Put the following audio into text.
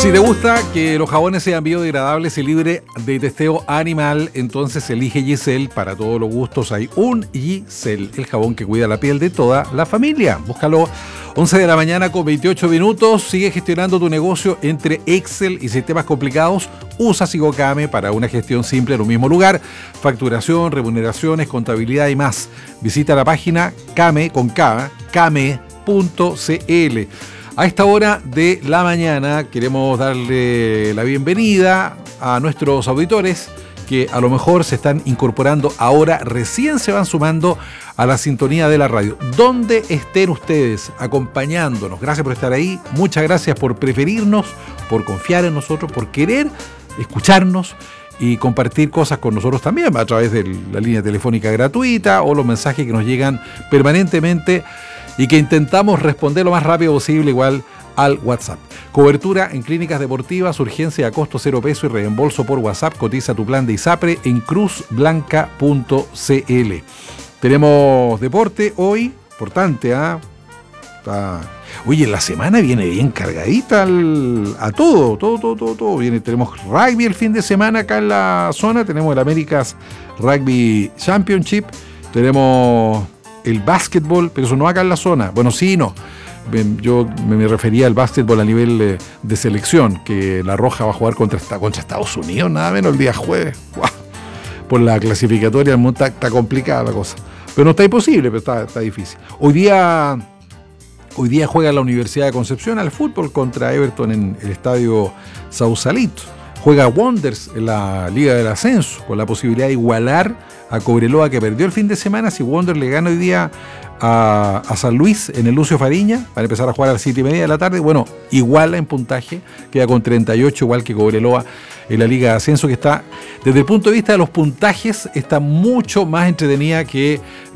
Si te gusta que los jabones sean biodegradables y libre de testeo animal, entonces elige Giselle. Para todos los gustos hay un Giselle, el jabón que cuida la piel de toda la familia. Búscalo. 11 de la mañana con 28 minutos. Sigue gestionando tu negocio entre Excel y sistemas complicados. Usa Sigocame para una gestión simple en un mismo lugar. Facturación, remuneraciones, contabilidad y más. Visita la página kame.cl. A esta hora de la mañana queremos darle la bienvenida a nuestros auditores que a lo mejor se están incorporando ahora, recién se van sumando a la sintonía de la radio. Donde estén ustedes acompañándonos, gracias por estar ahí, muchas gracias por preferirnos, por confiar en nosotros, por querer escucharnos y compartir cosas con nosotros también a través de la línea telefónica gratuita o los mensajes que nos llegan permanentemente y que intentamos responder lo más rápido posible, igual al WhatsApp. Cobertura en clínicas deportivas, urgencia a costo 0 peso y reembolso por WhatsApp. Cotiza tu plan de ISAPRE en cruzblanca.cl. Tenemos deporte hoy, importante, Oye, la semana viene bien cargadita a todo. Tenemos rugby el fin de semana acá en la zona, tenemos el America's Rugby Championship, tenemos el básquetbol, pero eso no acá en la zona. Bueno, sí, no. Yo me refería al básquetbol a nivel de selección, que la Roja va a jugar contra Estados Unidos, nada menos el día jueves. ¡Wow! Por la clasificatoria está complicada la cosa. Pero no está imposible, pero está difícil. Hoy día juega la Universidad de Concepción al fútbol contra Everton en el estadio Sausalito. Juega Wanderers en la Liga del Ascenso, con la posibilidad de igualar a Cobreloa, que perdió el fin de semana. Si Wanderers le gana hoy día a San Luis en el Lucio Fariña, para empezar a jugar a las 7:30 de la tarde, bueno, iguala en puntaje, queda con 38, igual que Cobreloa en la Liga de Ascenso, que está, desde el punto de vista de los puntajes, está mucho más entretenida que